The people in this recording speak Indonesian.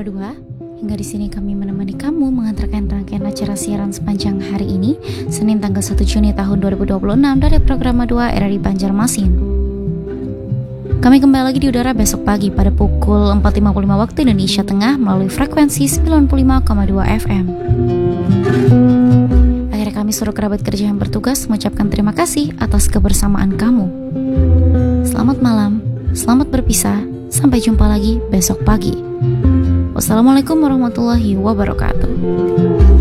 2. Hingga di sini kami menemani kamu mengantarkan rangkaian acara siaran sepanjang hari ini, Senin tanggal 1 Juni tahun 2026 dari program 2 RRI Banjarmasin. Kami kembali lagi di udara besok pagi pada pukul 4.55 waktu Indonesia Tengah melalui frekuensi 95,2 FM. Akhirnya kami suruh kerabat kerja yang bertugas mengucapkan terima kasih atas kebersamaan kamu. Selamat malam, selamat berpisah, sampai jumpa lagi besok pagi. Wassalamualaikum warahmatullahi wabarakatuh.